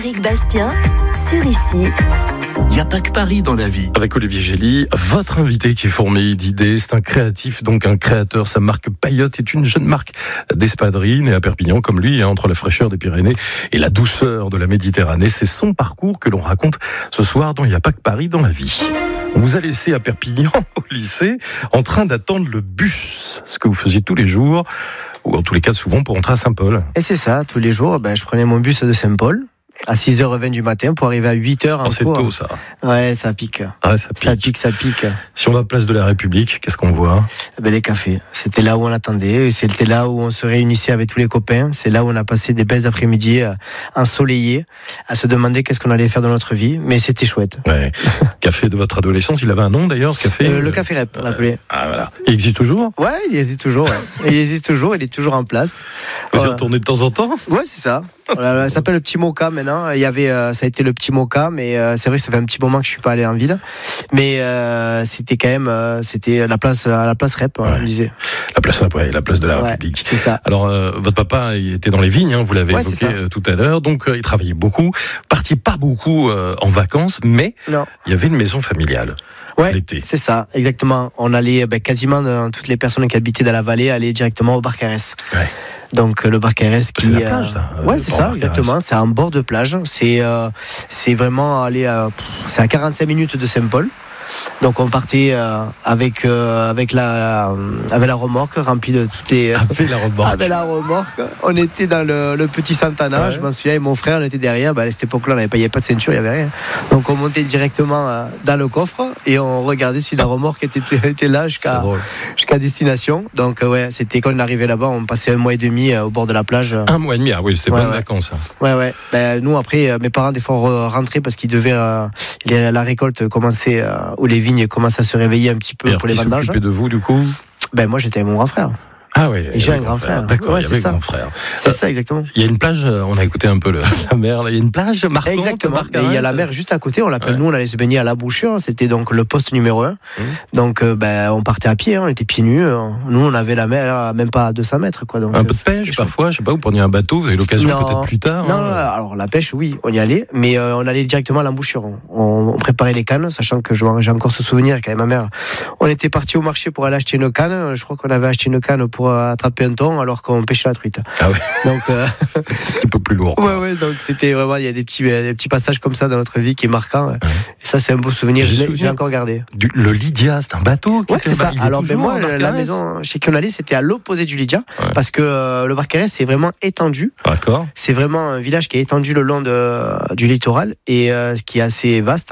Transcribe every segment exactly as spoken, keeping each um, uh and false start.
Éric Bastien, sur Ici. Il n'y a pas que Paris dans la vie. Avec Olivier Gély, votre invité qui est fourmillé d'idées, c'est un créatif, donc un créateur. Sa marque Paillote est une jeune marque d'espadrilles, née à Perpignan comme lui, hein, entre la fraîcheur des Pyrénées et la douceur de la Méditerranée. C'est son parcours que l'on raconte ce soir dans Il n'y a pas que Paris dans la vie. On vous a laissé à Perpignan, au lycée, en train d'attendre le bus, ce que vous faisiez tous les jours, ou en tous les cas souvent pour rentrer à Saint-Paul. Et c'est ça, tous les jours, ben, je prenais mon bus de Saint-Paul à six heures vingt du matin pour arriver à huit heures en oh, c'est cours. tôt ça. Ouais, ça pique. Ouais, ça pique. Ça pique, ça pique. Si on va à Place de la République, qu'est-ce qu'on voit ? Ben, les cafés. C'était là où on attendait. C'était là où on se réunissait avec tous les copains. C'est là où on a passé des belles après-midi euh, ensoleillés à se demander qu'est-ce qu'on allait faire dans notre vie. Mais c'était chouette. Ouais. Café de votre adolescence, il avait un nom d'ailleurs, ce café euh, Le Café Rep, on l'appelait. Ah voilà. Il existe toujours ? Ouais, il existe toujours. Ouais. Il existe toujours, il est toujours en place. Vous y Voilà. retournez de temps en temps ? Ouais, c'est ça. Voilà, ça s'appelle le Petit Moka maintenant. Il y avait, euh, ça a été le Petit Moka, mais euh, c'est vrai que ça fait un petit moment que je suis pas allé en ville. Mais euh, c'était quand même, euh, c'était la place, la place Rep, Ouais. on disait. La place, ouais, la place de la Ouais, République. c'est ça. Alors, euh, votre papa, il était dans les vignes, hein, vous l'avez Ouais, évoqué c'est ça. euh, tout à l'heure, donc euh, il travaillait beaucoup, partiez pas beaucoup euh, en vacances, mais Non. il y avait une maison familiale. Ouais, L'été. c'est ça, exactement. On allait, ben, quasiment euh, toutes les personnes qui habitaient dans la vallée allaient directement au Barcarès. Ouais. Donc euh, le Barcarès qui, C'est la plage, ça, euh, ouais, c'est Port ça, Barcarès. exactement. C'est un bord de plage. C'est, euh, c'est vraiment aller, à, c'est à quarante-cinq minutes de Saint-Paul. Donc on partait euh, avec euh, avec la avec la remorque remplie de toutes les Avec la remorque. avec la remorque. On était dans le, le petit Santana, Ouais. je m'en souviens, et mon frère on était derrière. Bah, à cette époque-là, on n'avait pas, il n'y avait pas de ceinture, il n'y avait rien. Donc on montait directement euh, dans le coffre et on regardait si la remorque était était là C'est jusqu'à drôle. jusqu'à destination. Donc euh, ouais, c'était quand on arrivait là-bas, on passait un mois et demi euh, au bord de la plage. Un mois et demi, ah oui, c'était Ouais, bonnes ouais. vacances. hein. Ouais, ouais. Ben, nous, après, euh, mes parents, des fois, re- rentraient parce qu'ils devaient. Euh, les- la récolte commençait, euh, ou les vignes commençaient à se réveiller un petit peu Et alors, pour les qui vendages. s'occupait de vous, du coup ? Ben, moi, j'étais avec mon grand frère. Ah oui, Et j'ai un grand frère. D'accord, Ouais, il y c'est avait ça. un grand frère. C'est Euh, ça, exactement. Il y a une plage, euh, on a écouté un peu le, la mer, là. Il y a une plage marquante. Exactement. Barcarès. Et il y a la mer juste à côté. On l'appelle, Ouais. nous, on allait se baigner à la Bouchure. C'était donc le poste numéro un. Mmh. Donc, euh, ben, on partait à pied. Hein, on était pieds nus. hein. Nous, on avait la mer à même pas à deux cents mètres, quoi. Donc, Un euh, peu de c'était pêche chouette. parfois, je sais pas, vous preniez un bateau, vous avez l'occasion Non. peut-être plus tard. Non, hein. non, alors la pêche, oui, on y allait, mais euh, on allait directement à l'embouchure. On, on préparait les cannes, sachant que je- j'ai encore ce souvenir qu'avec ma mère, on était parti au marché pour aller acheter une canne. Je crois qu'on avait acheté une canne pour euh, attraper un thon, alors qu'on pêchait la truite. Ah ouais, Donc, euh, c'est un peu plus lourd. quoi. ouais, ouais, donc c'était vraiment, il y a des petits, des petits passages comme ça dans notre vie qui est marquant. Et ça, c'est un beau souvenir. J'ai Je l'ai, souvenir. je l'ai encore gardé. Du- le Lydia, c'est un bateau qui Ouais, était- c'est ça. il est Alors, ben toujours moi, à la Barcarès. maison chez qui on allait, c'était à l'opposé du Lydia, Ouais. parce que euh, le Barcarès, c'est vraiment étendu. D'accord. C'est vraiment un village qui est étendu le long de, du littoral et euh, ce qui est assez vaste.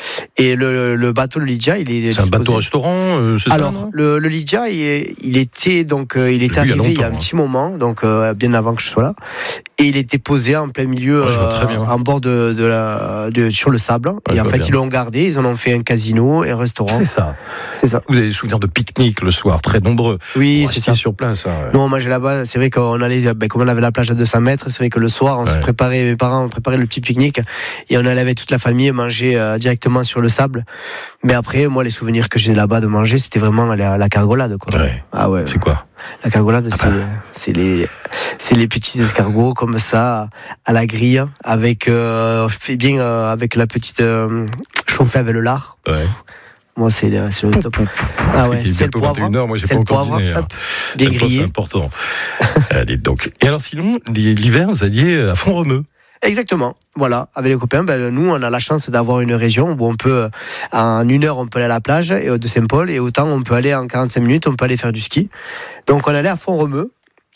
Et le, le bateau, le Lydia, il est. C'est un disposé- bateau-restaurant, euh, c'est Alors, ça non le, le Lydia, il, est- il était donc, euh, il J'ai était vu il y a arrivé il y a un longtemps, petit moment, donc euh, bien avant que je sois là, et il était posé en plein milieu, Ouais, je vois très bien. en bord de, de la, de, sur le sable. Ouais, et je en vois fait, bien. ils l'ont gardé, ils en ont fait un casino et un restaurant. C'est ça. C'est ça. Vous avez des souvenirs de pique-nique le soir, très nombreux. Oui, Vous c'est restiez ça. sur place. hein, ouais. Nous, on mangeait là-bas. C'est vrai qu'on allait, ben, comme on avait la plage à deux cents mètres, c'est vrai que le soir, on Ouais. se préparait, mes parents préparaient le petit pique-nique et on allait avec toute la famille manger euh, directement sur le sable. Mais après, moi, les souvenirs que j'ai là-bas de manger, c'était vraiment la, la cargolade, quoi. Ouais. Ah ouais. C'est quoi ? La cargolade, Ah c'est, bah. c'est les, c'est les petits escargots comme ça à la grille, avec, euh, fait bien euh, avec la petite euh, chauffée avec le lard. Ouais. Moi, c'est, le- c'est le top. Ah ouais, C'est c'est le bientôt poivre. vingt et une heures, moi j'ai C'est pas le encore poivre, dîné. hein. hop, bien C'est pas- grillé. C'est important. euh, dites donc. Et alors sinon, l'hiver, vous alliez à Font-Romeu. Exactement. Voilà, avec les copains, ben, nous, on a la chance d'avoir une région où on peut, en une heure, on peut aller à la plage et de Saint-Paul, et autant on peut aller en quarante-cinq minutes, on peut aller faire du ski. Donc, on allait à Font-Romeu.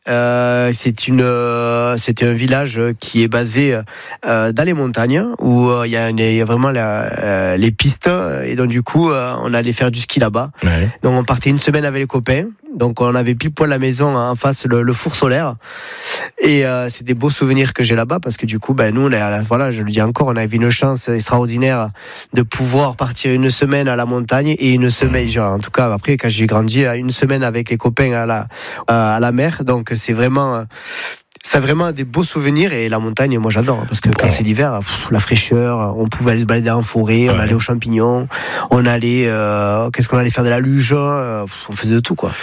Euh, c'est une, euh, c'était un village qui est basé euh, dans les montagnes où euh, il y, a une- il y a vraiment la, euh, les pistes, et donc du coup, euh, on allait faire du ski là-bas. Ouais. Donc, on partait une semaine avec les copains. Donc, on avait pile poil la maison en face, le, le four solaire. Et euh, c'est des beaux souvenirs que j'ai là-bas parce que du coup, ben, nous, on a, voilà, je le dis encore, on avait une chance extraordinaire de pouvoir partir une semaine à la montagne et une semaine, genre, en tout cas, après, quand j'ai grandi, une semaine avec les copains à la, à la mer. Donc, c'est vraiment, c'est vraiment des beaux souvenirs. Et la montagne, moi, j'adore parce que quand c'est l'hiver, pff, la fraîcheur, on pouvait aller se balader en forêt, on Ouais. allait aux champignons, on allait, euh, qu'est-ce qu'on allait faire de la luge, euh, pff, on faisait de tout, quoi. Alors,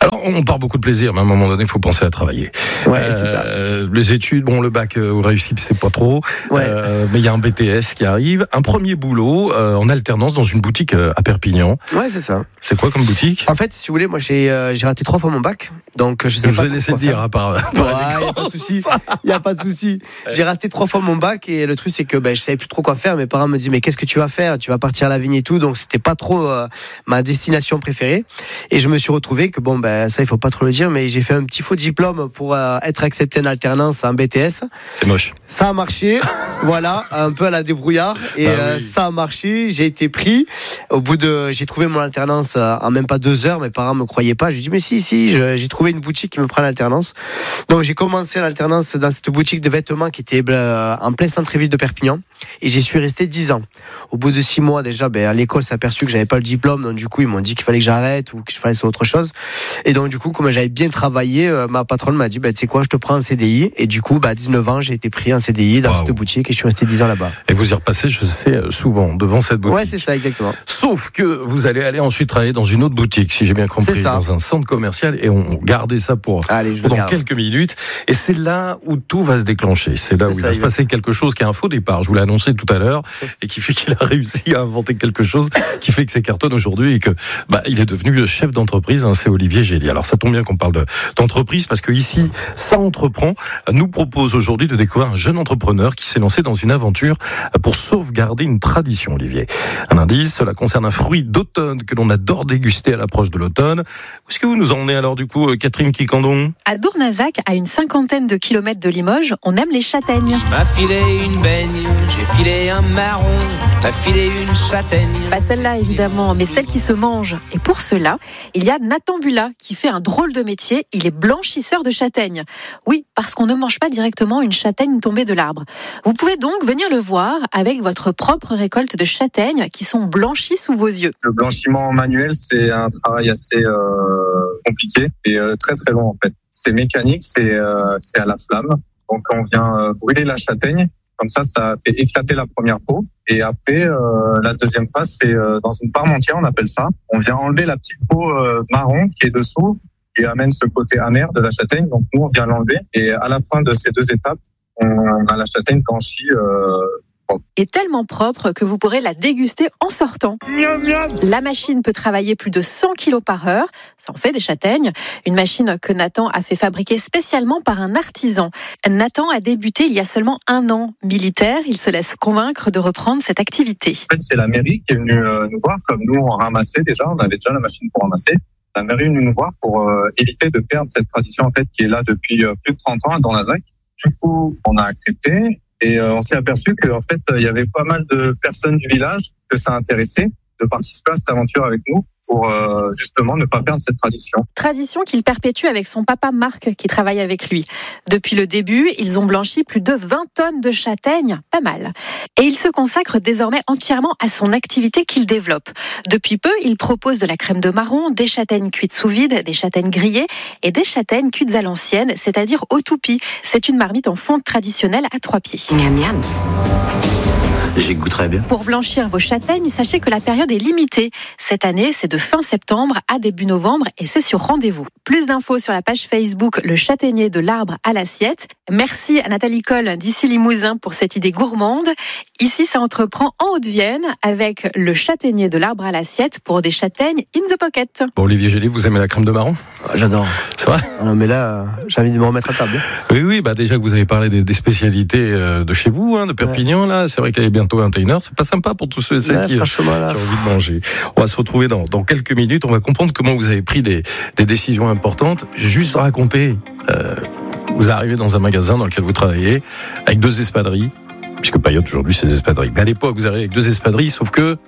Alors, on part beaucoup de plaisir, mais à un moment donné, il faut penser à travailler. Ouais, euh, c'est ça. Les études, bon, le bac euh, réussi, c'est pas trop. Ouais. Euh, mais il y a un B T S qui arrive. Un premier boulot euh, en alternance dans une boutique euh, à Perpignan. Ouais, c'est ça. C'est quoi comme boutique? En fait, si vous voulez, moi j'ai euh, j'ai raté trois fois mon bac, donc je sais Je pas. vous ai laissé le dire, à part. Ouais, il y a pas de souci. Il y a pas de souci. J'ai raté trois fois mon bac et le truc c'est que ben je savais plus trop quoi faire. Mes parents me disaient mais qu'est-ce que tu vas faire? Tu vas partir à la vigne et tout, donc c'était pas trop euh, ma destination préférée. Et je me suis retrouvé que bon ben ça il faut pas trop le dire, mais j'ai fait un petit faux diplôme pour euh, être accepté en alternance en B T S. C'est moche. Ça a marché, voilà, un peu à la débrouillard et bah euh, oui. ça a marché. J'ai été pris. Au bout de, j'ai trouvé mon alternance euh, en même pas deux heures. Mes parents me croyaient pas. Je lui ai dit mais si si, je, j'ai trouvé une boutique qui me prend l'alternance. Donc j'ai commencé l'alternance dans cette boutique de vêtements qui était euh, en plein centre-ville de Perpignan et j'y suis resté dix ans. Au bout de six mois déjà, ben à l'école s'est aperçu que j'avais pas le diplôme, donc du coup ils m'ont dit qu'il fallait que j'arrête ou que je fasse autre chose. Et donc du coup comme j'avais bien travaillé, euh, ma patronne m'a dit ben tu sais quoi, je te prends en C D I. Et du coup bah à dix-neuf ans j'ai été pris en C D I dans Wow. cette boutique et je suis resté dix ans là-bas. Et vous y repassez, je sais, souvent devant cette boutique. Ouais c'est ça exactement. Sauf que vous allez aller ensuite travailler dans une autre boutique, si j'ai bien compris, C'est ça. dans un centre commercial, et on gardait ça pour Allez je le pendant garde. quelques minutes. Et c'est là où tout va se déclencher. C'est là C'est où il ça, va se il va- passer quelque chose qui est un faux départ. Je vous l'ai annoncé tout à l'heure, et qui fait qu'il a réussi à inventer quelque chose qui fait que c'est cartonne aujourd'hui et que bah il est devenu chef d'entreprise. Hein, c'est Olivier Gély. Alors ça tombe bien qu'on parle de, d'entreprise parce que ici, Ça entreprend nous propose aujourd'hui de découvrir un jeune entrepreneur qui s'est lancé dans une aventure pour sauvegarder une tradition. Olivier, un indice, cela concerne un fruit d'automne que l'on adore déguster à l'approche de l'automne. Où est-ce que vous nous emmenez alors du coup, Catherine Kikandon? À Dournazac, à une cinquantaine de kilomètres de Limoges, on aime les châtaignes. M'a filé une baigne, j'ai filé un marron, m'a filé une châtaigne. Pas celle-là évidemment, mais celle qui se mange. Et pour cela, il y a Nathan Bula qui fait un drôle de métier. Il est blanchisseur de châtaignes. Oui, parce qu'on ne mange pas directement une châtaigne tombée de l'arbre. Vous pouvez donc venir le voir avec votre propre récolte de châtaignes qui sont blanchies sous vos yeux. Le blanchiment manuel, c'est un travail assez euh, compliqué et euh, très très long en fait. C'est mécanique, c'est euh, c'est à la flamme. Donc on vient euh, brûler la châtaigne. Comme ça, ça fait éclater la première peau. Et après, euh, la deuxième phase, c'est euh, dans une parmentière, on appelle ça. On vient enlever la petite peau euh, marron qui est dessous et amène ce côté amer de la châtaigne. Donc nous, on vient l'enlever. Et à la fin de ces deux étapes, on a la châtaigne blanchie. Euh, est tellement propre que vous pourrez la déguster en sortant. Miam, miam. La machine peut travailler plus de cent kilos par heure. Ça en fait des châtaignes. Une machine que Nathan a fait fabriquer spécialement par un artisan. Nathan a débuté il y a seulement un an. Militaire, il se laisse convaincre de reprendre cette activité. En fait, c'est la mairie qui est venue euh, nous voir. Comme nous, on ramassait déjà, on avait déjà la machine pour ramasser. La mairie est venue nous voir pour euh, éviter de perdre cette tradition en fait qui est là depuis euh, plus de trente ans dans la Z A C. Du coup, on a accepté. Et euh, on s'est aperçu qu'en fait, il y avait pas mal de personnes du village que ça intéressait de participer à cette aventure avec nous pour euh, justement ne pas perdre cette tradition. Tradition qu'il perpétue avec son papa Marc qui travaille avec lui. Depuis le début, ils ont blanchi plus de vingt tonnes de châtaignes, pas mal. Et il se consacre désormais entièrement à son activité qu'il développe. Depuis peu, il propose de la crème de marron, des châtaignes cuites sous vide, des châtaignes grillées et des châtaignes cuites à l'ancienne, c'est-à-dire au toupie. C'est une marmite en fonte traditionnelle à trois pieds. Miam miam. J'écouterais bien. Pour blanchir vos châtaignes, sachez que la période est limitée. Cette année, c'est de fin septembre à début novembre et c'est sur rendez-vous. Plus d'infos sur la page Facebook Le Châtaignier de l'arbre à l'assiette. Merci à Nathalie Coll d'ici Limousin pour cette idée gourmande. Ici, ça entreprend en Haute-Vienne avec Le Châtaignier de l'arbre à l'assiette pour des châtaignes in the pocket. Bon, Olivier Gély, vous aimez la crème de marron? J'adore. C'est vrai? Ah non, mais là, euh, j'ai envie de me remettre à table. Oui, oui, bah déjà que vous avez parlé des, des spécialités euh, de chez vous, hein, de Perpignan, ouais. Là, c'est vrai qu'il est bientôt vingt et une heures, c'est pas sympa pour tous ceux et celles Ouais, qui, qui ont franchement, là, envie de manger. On va se retrouver dans, dans quelques minutes, on va comprendre comment vous avez pris des, des décisions importantes. Juste raconter, euh, vous arrivez dans un magasin dans lequel vous travaillez, avec deux espadrilles, puisque Payot aujourd'hui c'est des espadrilles. Mais à l'époque, vous arrivez avec deux espadrilles, sauf que...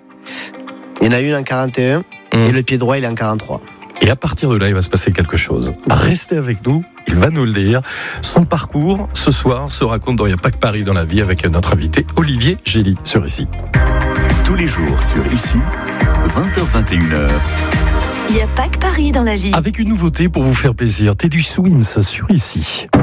il y en a une en quarante et un Hum. et le pied droit il est en quarante-trois. Et à partir de là, il va se passer quelque chose. Restez avec nous, il va nous le dire. Son parcours, ce soir, se raconte dans Il n'y a pas que Paris dans la vie avec notre invité Olivier Gély sur Ici. Tous les jours sur Ici, vingt heures vingt et une heures. Il n'y a pas que Paris dans la vie. Avec une nouveauté pour vous faire plaisir, Teddy Swims sur Ici.